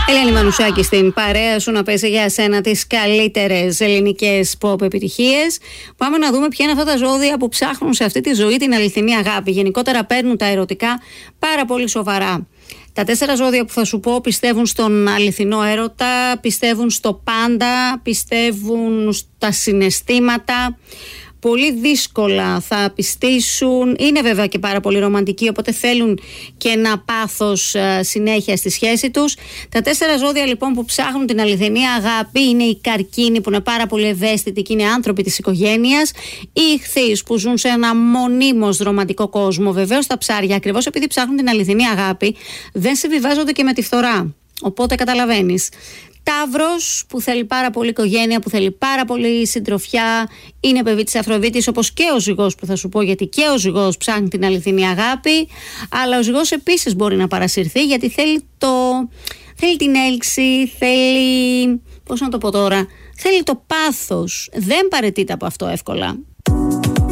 Ελένη Μανουσάκη στην παρέα σου να πέσει για σένα τις καλύτερες ελληνικές pop επιτυχίες. Πάμε να δούμε ποια είναι αυτά τα ζώδια που ψάχνουν σε αυτή τη ζωή την αληθινή αγάπη. Γενικότερα παίρνουν τα ερωτικά πάρα πολύ σοβαρά. Τα 4 ζώδια που θα σου πω πιστεύουν στον αληθινό έρωτα, πιστεύουν στο πάντα, πιστεύουν στα συναισθήματα. Πολύ δύσκολα θα πιστήσουν, είναι βέβαια και πάρα πολύ ρομαντικοί, οπότε θέλουν και ένα πάθος συνέχεια στη σχέση τους. Τα 4 ζώδια λοιπόν που ψάχνουν την αληθινή αγάπη είναι οι καρκίνοι, που είναι πάρα πολύ ευαίσθητοι και είναι άνθρωποι της οικογένειας, οι ιχθύς που ζουν σε ένα μονίμως ρομαντικό κόσμο. Βεβαίως τα ψάρια, ακριβώς επειδή ψάχνουν την αληθινή αγάπη, δεν συμβιβάζονται και με τη φθορά, οπότε καταλαβαίνεις. Ταύρος, που θέλει πάρα πολύ οικογένεια, που θέλει πάρα πολύ συντροφιά, είναι παιδί της Αφροδίτης, όπως και ο Ζυγός που θα σου πω, γιατί και ο Ζυγός ψάχνει την αληθινή αγάπη, αλλά ο Ζυγός επίσης μπορεί να παρασυρθεί, γιατί θέλει την έλξη, θέλει, πώς να το πω τώρα, θέλει το πάθος, δεν παραιτείται από αυτό εύκολα.